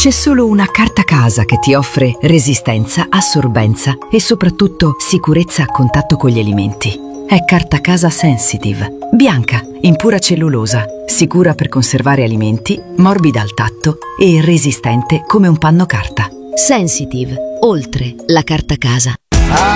C'è solo una carta casa che ti offre resistenza, assorbenza e soprattutto sicurezza a contatto con gli alimenti. È carta casa Sensitive, bianca, in pura cellulosa, sicura per conservare alimenti, morbida al tatto e resistente come un panno carta. Sensitive, oltre la carta casa.